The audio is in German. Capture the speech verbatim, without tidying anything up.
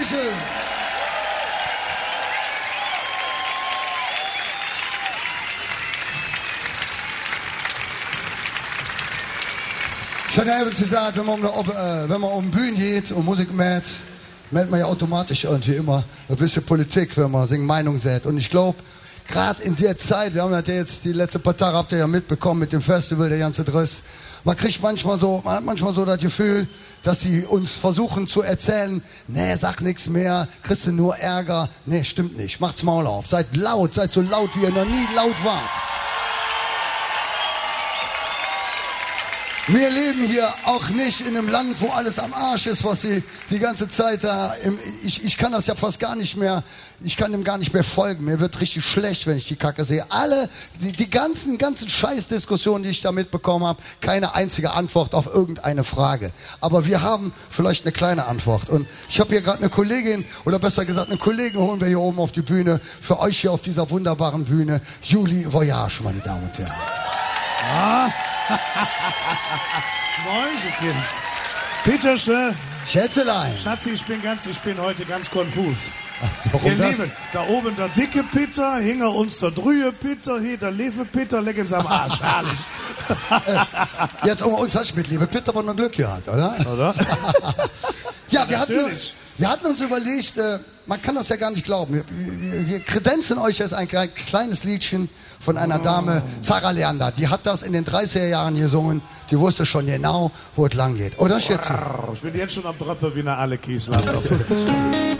Dankeschön. Ich hatte eben gesagt, wenn man um, äh, wenn man um Bühne geht und Musik macht, merkt man ja automatisch irgendwie immer ein bisschen Politik, wenn man seine Meinung sagt. Und ich glaube, gerade in der Zeit, wir haben das ja jetzt die letzten paar Tage, habt ihr ja mitbekommen mit dem Festival, der ganze Driss. Man kriegt manchmal so, man hat manchmal so das Gefühl, dass sie uns versuchen zu erzählen, nee, sag nichts mehr, kriegst du nur Ärger. Nee, stimmt nicht, macht's Maul auf. Seid laut, seid so laut, wie ihr noch nie laut wart. Wir leben hier auch nicht in einem Land, wo alles am Arsch ist, was sie die ganze Zeit da, im, ich, ich kann das ja fast gar nicht mehr, ich kann dem gar nicht mehr folgen. Mir wird richtig schlecht, wenn ich die Kacke sehe. Alle, die, die ganzen, ganzen Scheißdiskussionen, die ich da mitbekommen habe, keine einzige Antwort auf irgendeine Frage. Aber wir haben vielleicht eine kleine Antwort. Und ich habe hier gerade eine Kollegin, oder besser gesagt eine Kollegin holen wir hier oben auf die Bühne, für euch hier auf dieser wunderbaren Bühne, Julie Voyage, meine Damen und Herren. Ah. Mäusekind. Peterchen. Schätzelein. Schatzi, ich bin ganz, ich bin heute ganz konfus. Ach, warum Ihr das? Lieben, da oben der dicke Peter, hinter uns der drühe Peter, hier der Lefe Peter, lecken's am Arsch, herrlich. Jetzt um uns hast du mit liebe Peter aber noch Glück gehabt, oder? Oder? Ja, wir hatten, Natürlich. wir hatten uns überlegt, äh, man kann das ja gar nicht glauben. Wir, wir, wir kredenzen euch jetzt ein kleines Liedchen von einer Dame, Zara Leander. Die hat das in den dreißiger Jahren gesungen. Die wusste schon genau, wo es lang geht. Oder, Schätze? Ich bin jetzt schon am Dröppe wie eine alle Kieslaster.